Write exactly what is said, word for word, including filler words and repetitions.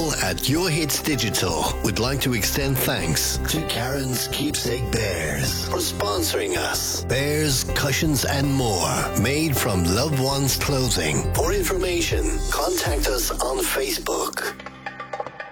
people at Your Hits Digital would like to extend thanks to Karen's Keepsake Bears for sponsoring us. Bears, cushions and more made from loved ones' clothing. For information, contact us on Facebook.